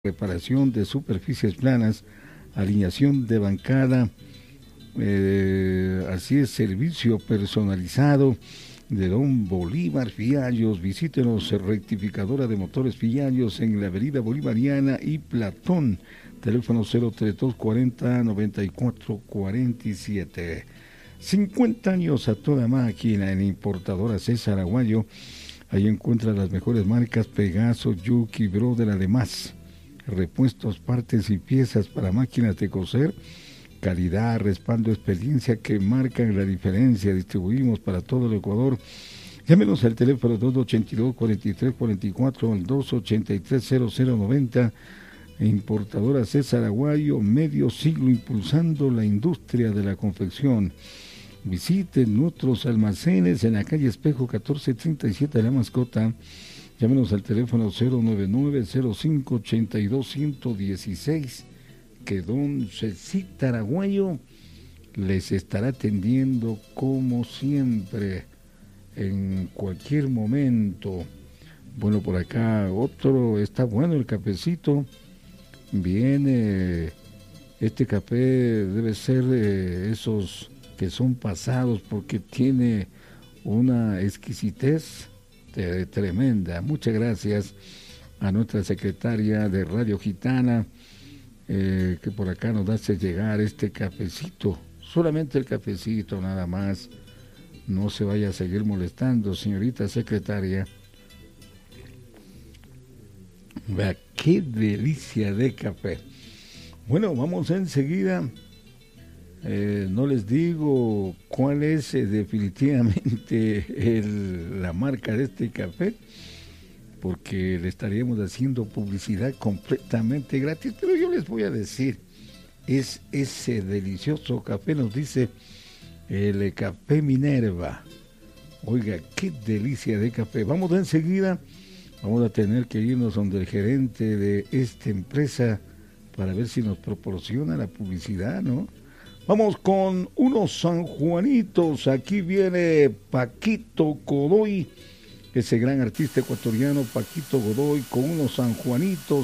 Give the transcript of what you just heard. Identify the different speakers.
Speaker 1: reparación de superficies planas, alineación de bancada, así es, servicio personalizado de Don Bolívar Fiallos. Visítenos, rectificadora de motores Fiallos en la avenida Bolivariana y Platón, teléfono 032 40 94 47. 50 años a toda máquina en importadora César Aguayo. Ahí encuentra las mejores marcas Pegaso, Yuki, Brother, además repuestos, partes y piezas para máquinas de coser, calidad, respaldo, experiencia que marcan la diferencia. Distribuimos para todo el Ecuador. Llámenos al teléfono 282-4344 al 283-0090. Importadora César Aguayo, medio siglo impulsando la industria de la confección. Visiten nuestros almacenes en la calle Espejo 1437 de La Mascota. Llámenos al teléfono 099-0582-116, que don Cecita Araguayo les estará atendiendo como siempre, en cualquier momento. Bueno, por acá otro, está bueno el cafecito. Viene, este café debe ser esos que son pasados, porque tiene una exquisitez tremenda. Muchas gracias a nuestra secretaria de Radio Gitana, que por acá nos hace llegar este cafecito, solamente el cafecito nada más. No se vaya a seguir molestando, señorita secretaria. Vea qué delicia de café. Bueno, vamos enseguida. No les digo cuál es definitivamente la marca de este café, porque le estaríamos haciendo publicidad completamente gratis, pero yo les voy a decir, es ese delicioso café, nos dice el Café Minerva. Oiga, qué delicia de café. Vamos enseguida, vamos a tener que irnos donde el gerente de esta empresa para ver si nos proporciona la publicidad, ¿no? Vamos con unos sanjuanitos. Aquí viene Paquito Godoy, ese gran artista ecuatoriano Paquito Godoy, con unos sanjuanitos.